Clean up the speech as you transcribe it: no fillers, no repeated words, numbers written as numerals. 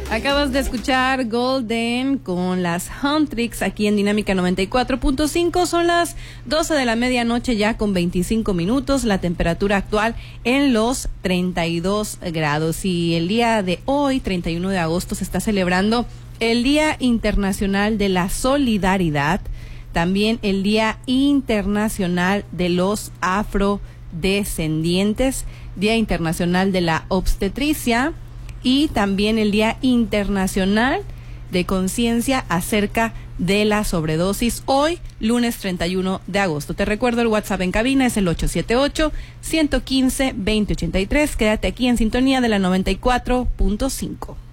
Acabas de escuchar Golden con las Huntrix aquí en Dinámica 94.5. Son las 12 de la medianoche ya con 25 minutos. La temperatura actual en los 32 grados. Y el día de hoy, 31 de agosto, se está celebrando el Día Internacional de la Solidaridad. También el Día Internacional de los Afrodescendientes. Día Internacional de la Obstetricia. Y también el Día Internacional de Conciencia acerca de la sobredosis, hoy, lunes 31 de agosto. Te recuerdo, el WhatsApp en cabina es el 878-115-2083. Quédate aquí en sintonía de la 94.5.